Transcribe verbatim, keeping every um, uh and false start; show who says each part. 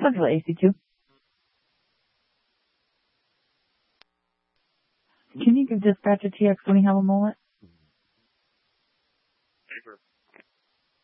Speaker 1: Central A C two. Can you give dispatch a T X when you have a mullet?
Speaker 2: Paper.